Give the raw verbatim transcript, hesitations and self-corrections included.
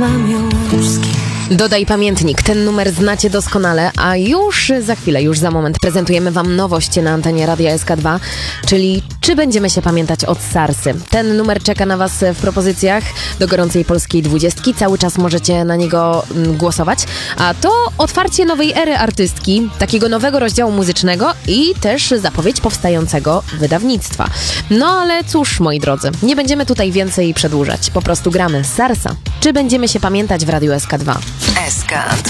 mam już z kim. Dodaj pamiętnik, ten numer znacie doskonale, a już za chwilę, już za moment prezentujemy Wam nowość na antenie Radia S K dwa, czyli Czy będziemy się pamiętać od Sarsy. Ten numer czeka na Was w propozycjach do gorącej polskiej dwudziestki, cały czas możecie na niego mm, głosować, a to otwarcie nowej ery artystki, takiego nowego rozdziału muzycznego i też zapowiedź powstającego wydawnictwa. No ale cóż, moi drodzy, nie będziemy tutaj więcej przedłużać, po prostu gramy Sarsa. Czy będziemy się pamiętać w Radiu S K dwa? S K dwa.